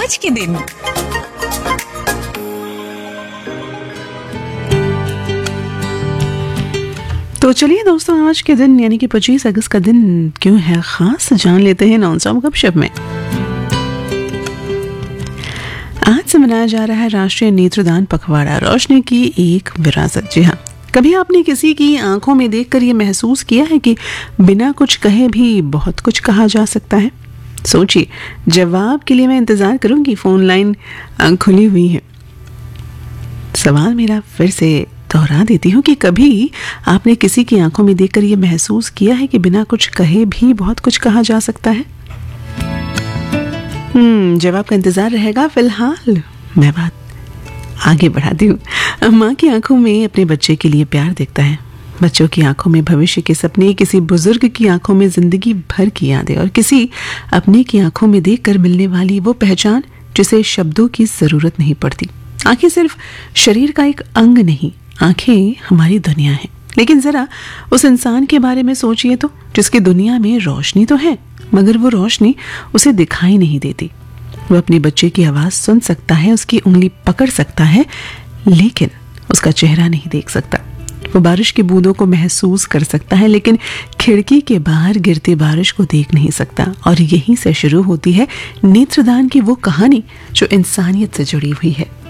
आज के दिन। तो चलिए दोस्तों, आज के दिन यानी कि 25 अगस्त का दिन क्यों है खास, जान लेते हैं नॉनस्टॉप गपशप में। आज से मनाया जा रहा है राष्ट्रीय नेत्रदान पखवाड़ा, रोशनी की एक विरासत। जी हाँ, कभी आपने किसी की आंखों में देखकर ये महसूस किया है कि बिना कुछ कहे भी बहुत कुछ कहा जा सकता है? सोचिए, जवाब के लिए मैं इंतजार करूंगी, फोन लाइन खुली हुई है। सवाल मेरा फिर से दोहरा देती हूँ कि कभी आपने किसी की आंखों में देखकर ये महसूस किया है कि बिना कुछ कहे भी बहुत कुछ कहा जा सकता है? जवाब का इंतजार रहेगा। फिलहाल मैं बात आगे बढ़ाती हूँ। माँ की आंखों में अपने बच्चे के लिए प्यार दिखता है, बच्चों की आंखों में भविष्य के सपने, किसी बुजुर्ग की आंखों में जिंदगी भर की यादें, और किसी अपने की आंखों में देखकर मिलने वाली वो पहचान जिसे शब्दों की जरूरत नहीं पड़ती। आंखें सिर्फ शरीर का एक अंग नहीं, आंखें हमारी दुनिया है। लेकिन जरा उस इंसान के बारे में सोचिए तो, जिसकी दुनिया में रोशनी तो है मगर वो रोशनी उसे दिखाई नहीं देती। वो अपने बच्चे की आवाज सुन सकता है, उसकी उंगली पकड़ सकता है, लेकिन उसका चेहरा नहीं देख सकता। वो बारिश की बूंदों को महसूस कर सकता है, लेकिन खिड़की के बाहर गिरती बारिश को देख नहीं सकता। और यहीं से शुरू होती है नेत्रदान की वो कहानी जो इंसानियत से जुड़ी हुई है।